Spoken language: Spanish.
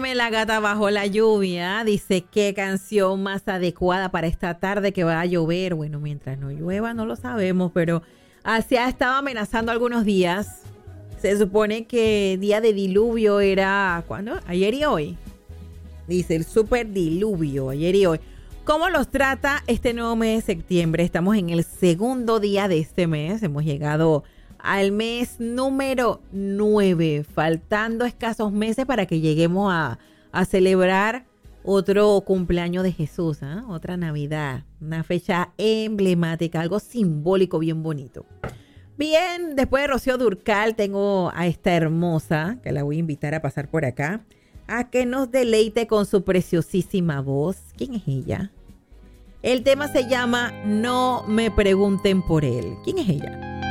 Cuéntame la gata bajo la lluvia. Dice, ¿qué canción más adecuada para esta tarde que va a llover? Bueno, mientras no llueva no lo sabemos, pero así ha estado amenazando algunos días. Se supone que día de diluvio era, ¿cuándo? Ayer y hoy. Dice el super diluvio, ayer y hoy. ¿Cómo los trata este nuevo mes de septiembre? Estamos en el segundo día de este mes. Hemos llegado al mes número 9, faltando escasos meses para que lleguemos a celebrar otro cumpleaños de Jesús, ¿eh? Otra Navidad, una fecha emblemática, algo simbólico bien bonito. Bien, después de Rocío Dúrcal tengo a esta hermosa, que la voy a invitar a pasar por acá, a que nos deleite con su preciosísima voz. ¿Quién es ella? El tema se llama No me pregunten por él. ¿Quién es ella?